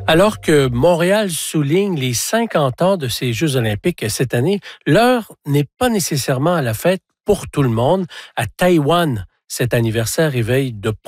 Alors que Montréal souligne les 50 ans de ces Jeux olympiques cette année, l'heure n'est pas nécessairement à la fête pour tout le monde. À Taïwan, cet anniversaire éveille de